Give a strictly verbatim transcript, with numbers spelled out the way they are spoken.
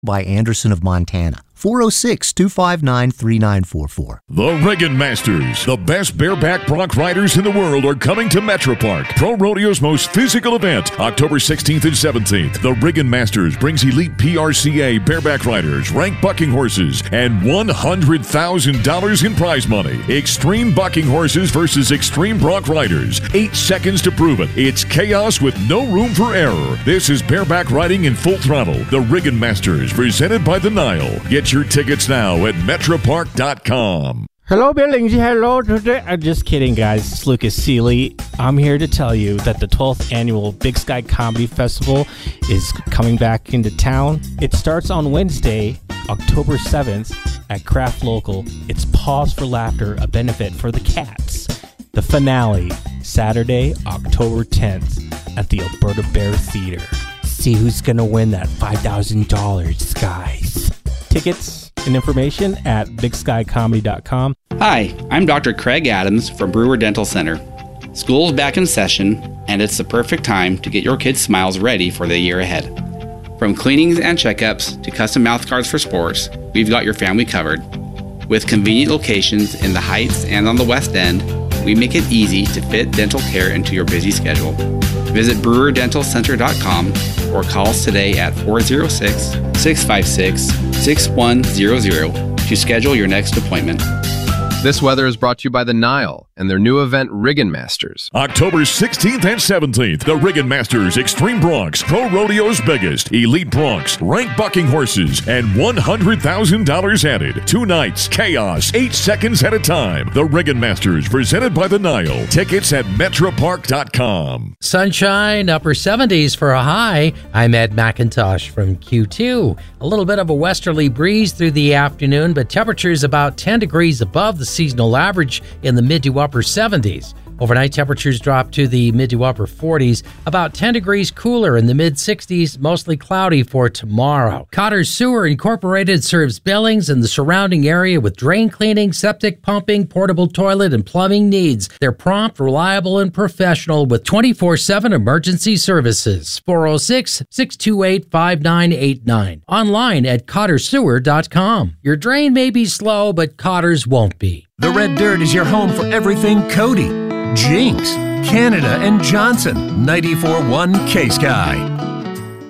by Anderson of Montana. four oh six, two five nine, three nine four four. The Riggin Masters, the best bareback bronc riders in the world, are coming to Metro Park, Pro Rodeo's most physical event, October sixteenth and seventeenth. The Riggin Masters brings elite P R C A bareback riders, ranked bucking horses, and one hundred thousand dollars in prize money. Extreme bucking horses versus extreme bronc riders. Eight seconds to prove it. It's chaos with no room for error. This is bareback riding in full throttle. The Riggin Masters, presented by the Nile. Get your tickets now at metro park dot com. Hello, Billings. Hello. Today. I'm just kidding, guys. It's Lucas Seeley. I'm here to tell you that the twelfth annual Big Sky Comedy Festival is coming back into town. It starts on Wednesday, October seventh at Craft Local. It's Pause for Laughter, a benefit for the cats. The finale, Saturday, October tenth at the Alberta Bear Theater. See who's going to win that five thousand dollars, guys. Tickets and information at big sky comedy dot com. Hi, I'm Doctor Craig Adams from Brewer Dental Center. School's back in session, and it's the perfect time to get your kids' smiles ready for the year ahead. From cleanings and checkups to custom mouth guards for sports, we've got your family covered. With convenient locations in the Heights and on the West End, we make it easy to fit dental care into your busy schedule. Visit brewer dental center dot com or call us today at four oh six, six five six, six one zero zero to schedule your next appointment. This weather is brought to you by the Nile and their new event, Riggin Masters. October sixteenth and seventeenth, the Riggin Masters Extreme Broncs, Pro Rodeo's biggest, elite broncs, ranked bucking horses, and one hundred thousand dollars added. Two nights, chaos, eight seconds at a time. The Riggin Masters, presented by the Nile. Tickets at metro park dot com. Sunshine, upper seventies for a high. I'm Ed McIntosh from Q two. A little bit of a westerly breeze through the afternoon, but temperatures about ten degrees above the seasonal average in the mid to upper seventies. Overnight temperatures drop to the mid to upper forties, about ten degrees cooler in the mid sixties, mostly cloudy for tomorrow. Cotter Sewer Incorporated serves Billings and the surrounding area with drain cleaning, septic pumping, portable toilet, and plumbing needs. They're prompt, reliable, and professional with twenty-four seven emergency services. four oh six, six two eight, five nine eight nine. Online at cotter sewer dot com. Your drain may be slow, but Cotter's won't be. The Red Dirt is your home for everything Cody, Jinx, Canada, and Johnson. ninety-four point one K-Sky.